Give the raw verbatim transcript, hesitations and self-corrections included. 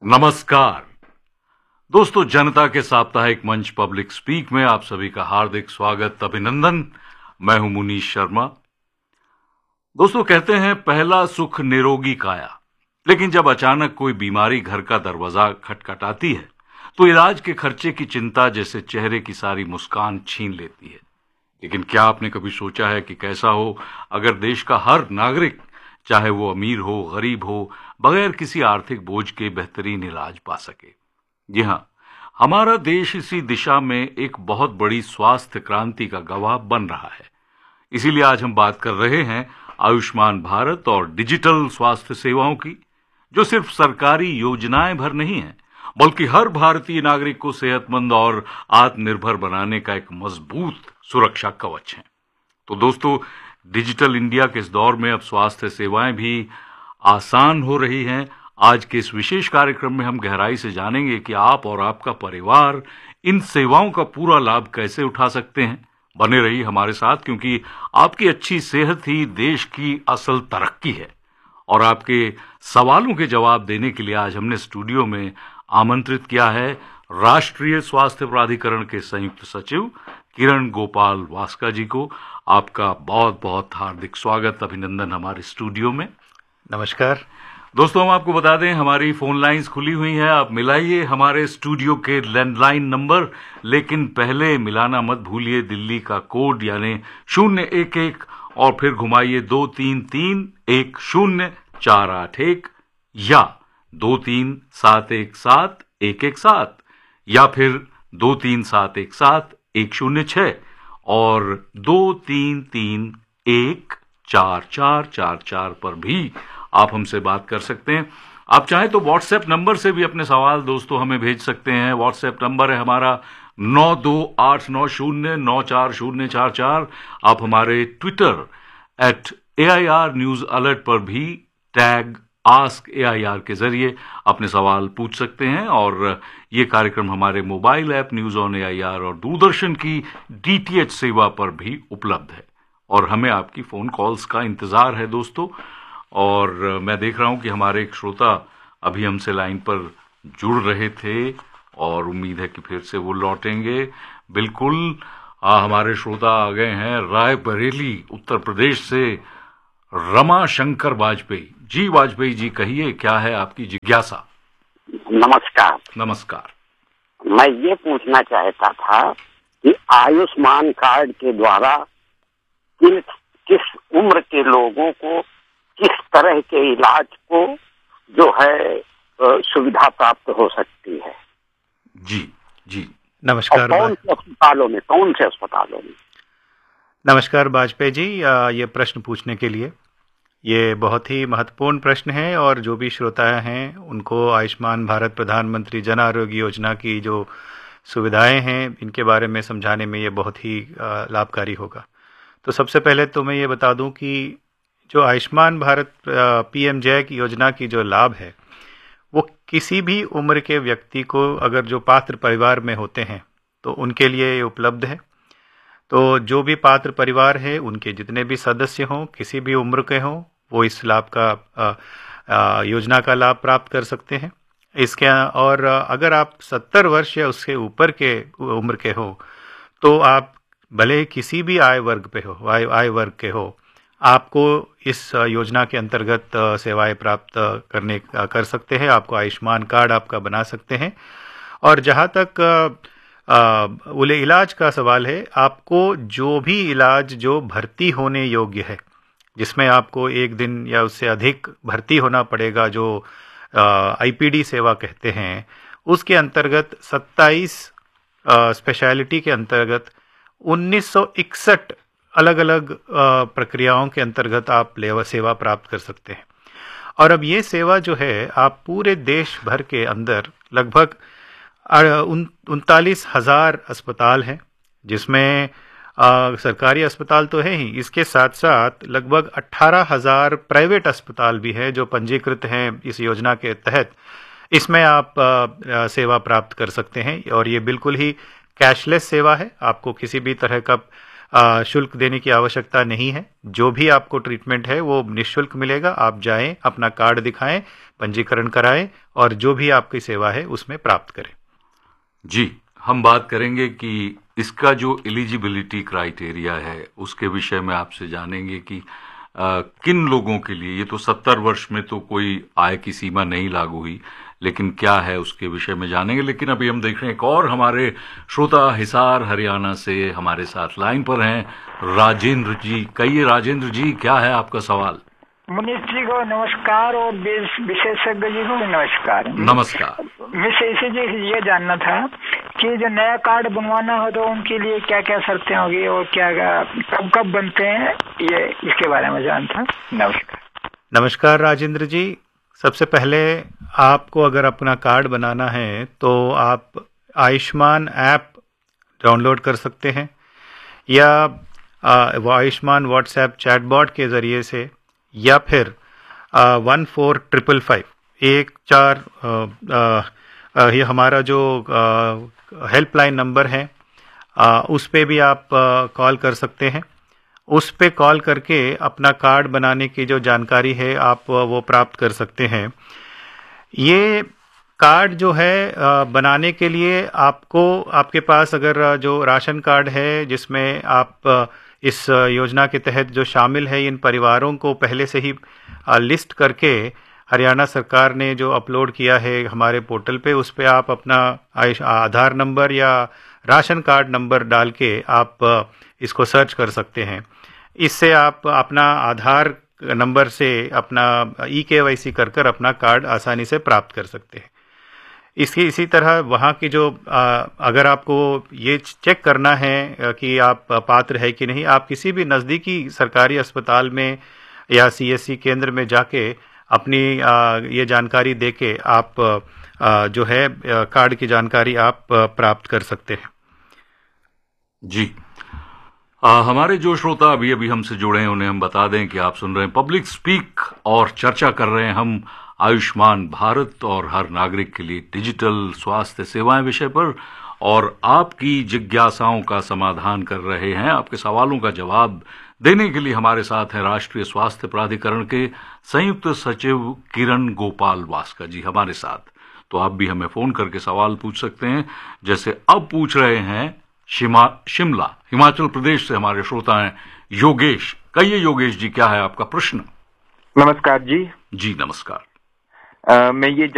नमस्कार दोस्तों, जनता के साप्ताहिक मंच पब्लिक स्पीक में आप सभी का हार्दिक स्वागत, अभिनंदन। मैं हूं मुनीश शर्मा। दोस्तों, कहते हैं पहला सुख निरोगी काया, लेकिन जब अचानक कोई बीमारी घर का दरवाजा खटखटाती है तो इलाज के खर्चे की चिंता जैसे चेहरे की सारी मुस्कान छीन लेती है। लेकिन क्या आपने कभी सोचा है कि कैसा हो अगर देश का हर नागरिक, चाहे वो अमीर हो गरीब हो, बगैर किसी आर्थिक बोझ के बेहतरीन इलाज पा सके। जी हां, हमारा देश इसी दिशा में एक बहुत बड़ी स्वास्थ्य क्रांति का गवाह बन रहा है। इसीलिए आज हम बात कर रहे हैं आयुष्मान भारत और डिजिटल स्वास्थ्य सेवाओं की, जो सिर्फ सरकारी योजनाएं भर नहीं है, बल्कि हर भारतीय नागरिक को सेहतमंद और आत्मनिर्भर बनाने का एक मजबूत सुरक्षा कवच है। तो दोस्तों, डिजिटल इंडिया के इस दौर में अब स्वास्थ्य सेवाएं भी आसान हो रही हैं। आज के इस विशेष कार्यक्रम में हम गहराई से जानेंगे कि आप और आपका परिवार इन सेवाओं का पूरा लाभ कैसे उठा सकते हैं। बने रहिए हमारे साथ, क्योंकि आपकी अच्छी सेहत ही देश की असल तरक्की है। और आपके सवालों के जवाब देने के लिए आज हमने स्टूडियो में आमंत्रित किया है राष्ट्रीय स्वास्थ्य प्राधिकरण के संयुक्त सचिव किरण गोपाल वास्का जी को। आपका बहुत बहुत हार्दिक स्वागत, अभिनंदन हमारे स्टूडियो में। नमस्कार दोस्तों, हम आपको बता दें हमारी फोन लाइंस खुली हुई हैं, आप मिलाइए हमारे स्टूडियो के लैंडलाइन नंबर। लेकिन पहले मिलाना मत भूलिए दिल्ली का कोड, यानी शून्य एक एक, और फिर घुमाइए दो तीन तीन एक शून्य चार आठ एक, या दो तीन सात एक सात एक एक सात, या फिर दो तीन सात एक सात एक शून्य छह, और दो तीन तीन एक चार चार चार चार पर भी आप हमसे बात कर सकते हैं। आप चाहें तो व्हाट्सएप नंबर से भी अपने सवाल दोस्तों हमें भेज सकते हैं। व्हाट्सएप नंबर है हमारा नौ दो आठ नौ शून्य नौ चार शून्य चार चार। आप हमारे Twitter at A I R news alert पर भी tag ask A I R के जरिए अपने सवाल पूछ सकते हैं। और ये कार्यक्रम हमारे mobile app news on A I R और दूरदर्शन की डी टी एच सेवा पर भी उपलब्ध है। और हमें आपकी फोन कॉल्स का इंतजार है दोस्तों। और मैं देख रहा हूं कि हमारे एक श्रोता अभी हमसे लाइन पर जुड़ रहे थे, और उम्मीद है कि फिर से वो लौटेंगे। बिल्कुल, आ, हमारे श्रोता आ गए हैं रायबरेली उत्तर प्रदेश से, रमा शंकर वाजपेयी जी। वाजपेयी जी, कहिए क्या है आपकी जिज्ञासा? नमस्कार। नमस्कार। मैं ये पूछना चाहता था कि आयुष्मान कार्ड के द्वारा किन किस उम्र के लोगों को किस तरह के इलाज को जो है सुविधा प्राप्त हो सकती है? जी जी नमस्कार। कौन से अस्पतालों में कौन से अस्पतालों में? नमस्कार वाजपेयी जी, ये प्रश्न पूछने के लिए। ये बहुत ही महत्वपूर्ण प्रश्न है, और जो भी श्रोता हैं उनको आयुष्मान भारत प्रधानमंत्री जन आरोग्य योजना की जो सुविधाएं हैं इनके बारे में समझाने में ये बहुत ही लाभकारी होगा। तो सबसे पहले तो मैं ये बता दूं कि जो आयुष्मान भारत पी एम जय की योजना की जो लाभ है वो किसी भी उम्र के व्यक्ति को, अगर जो पात्र परिवार में होते हैं तो उनके लिए उपलब्ध है। तो जो भी पात्र परिवार है उनके जितने भी सदस्य हों, किसी भी उम्र के हों, वो इस लाभ का आ, आ, योजना का लाभ प्राप्त कर सकते हैं। इसके और अगर आप सत्तर वर्ष या उससे ऊपर के उम्र के हो तो आप भले किसी भी आय वर्ग पे हो आय आय वर्ग के हो, आपको इस योजना के अंतर्गत सेवाएं प्राप्त करने कर सकते हैं। आपको आयुष्मान कार्ड आपका बना सकते हैं। और जहाँ तक उले इलाज का सवाल है, आपको जो भी इलाज जो भर्ती होने योग्य है, जिसमें आपको एक दिन या उससे अधिक भर्ती होना पड़ेगा, जो आई पी डी सेवा कहते हैं, उसके अंतर्गत सत्ताईस स्पेशलिटी के अंतर्गत उन्नीस सौ इकसठ अलग अलग प्रक्रियाओं के अंतर्गत आप सेवा प्राप्त कर सकते हैं। और अब ये सेवा जो है आप पूरे देश भर के अंदर लगभग उनतालीस हजार अस्पताल हैं, जिसमें आ, सरकारी अस्पताल तो है ही, इसके साथ साथ लगभग अठारह हजार प्राइवेट अस्पताल भी हैं जो पंजीकृत हैं इस योजना के तहत। इसमें आप आ, सेवा प्राप्त कर सकते हैं। और ये बिल्कुल ही कैशलेस सेवा है। आपको किसी भी तरह का आ, शुल्क देने की आवश्यकता नहीं है। जो भी आपको ट्रीटमेंट है वो निःशुल्क मिलेगा। आप जाएं, अपना कार्ड दिखाएं, पंजीकरण कराएं और जो भी आपकी सेवा है उसमें प्राप्त करें। जी, हम बात करेंगे कि इसका जो एलिजिबिलिटी क्राइटेरिया है उसके विषय में आपसे जानेंगे कि आ, किन लोगों के लिए, ये तो सत्तर वर्ष में तो कोई आय की सीमा नहीं लागू हुई, लेकिन क्या है उसके विषय में जानेंगे। लेकिन अभी हम देख रहे हैं एक और हमारे श्रोता हिसार हरियाणा से हमारे साथ लाइन पर हैं राजेंद्र जी। कहिए राजेंद्र जी, क्या है आपका सवाल? मुनीष जी को नमस्कार और विशेषज्ञ जी को नमस्कार। नमस्कार। मुझे इसी जी ये जानना था कि जो नया कार्ड बनवाना हो तो उनके लिए क्या क्या शर्तें होगी और क्या कब कब बनते हैं, ये इसके बारे में जानता। नमस्कार। नमस्कार राजेंद्र जी। सबसे पहले आपको अगर अपना कार्ड बनाना है तो आप आयुष्मान ऐप डाउनलोड कर सकते हैं या वो आयुष्मान व्हाट्सएप चैटबॉट के ज़रिए से, या फिर वन फोर ट्रिपल फाइव एक चार ये हमारा जो हेल्पलाइन नंबर है आ, उस पे भी आप कॉल कर सकते हैं। उस पे कॉल करके अपना कार्ड बनाने की जो जानकारी है आप वो प्राप्त कर सकते हैं। ये कार्ड जो है बनाने के लिए आपको, आपके पास अगर जो राशन कार्ड है जिसमें आप इस योजना के तहत जो शामिल है, इन परिवारों को पहले से ही लिस्ट करके हरियाणा सरकार ने जो अपलोड किया है हमारे पोर्टल पे, उस पे आप अपना आधार नंबर या राशन कार्ड नंबर डाल के आप इसको सर्च कर सकते हैं। इससे आप अपना आधार नंबर से अपना ई के वाई सी कर कर अपना कार्ड आसानी से प्राप्त कर सकते हैं। इसकी इसी तरह वहाँ की जो आ, अगर आपको ये चेक करना है कि आप पात्र है कि नहीं, आप किसी भी नज़दीकी सरकारी अस्पताल में या सी एस सी केंद्र में जाके अपनी आ, ये जानकारी देके आप आ, जो है कार्ड की जानकारी आप प्राप्त कर सकते हैं। जी, आ, हमारे जो श्रोता अभी अभी हमसे जुड़े हैं उन्हें हम बता दें कि आप सुन रहे हैं पब्लिक स्पीक और चर्चा कर रहे हैं हम आयुष्मान भारत और हर नागरिक के लिए डिजिटल स्वास्थ्य सेवाएं विषय पर, और आपकी जिज्ञासाओं का समाधान कर रहे हैं। आपके सवालों का जवाब देने के लिए हमारे साथ हैं राष्ट्रीय स्वास्थ्य प्राधिकरण के संयुक्त सचिव किरण गोपाल वास्का जी हमारे साथ। तो आप भी हमें फोन करके सवाल पूछ सकते हैं, जैसे अब पूछ रहे हैं शिमा शिमला हिमाचल प्रदेश से हमारे श्रोता हैं योगेश। कहिए योगेश जी, क्या है आपका प्रश्न? नमस्कार जी। जी नमस्कार। आ, मैं ये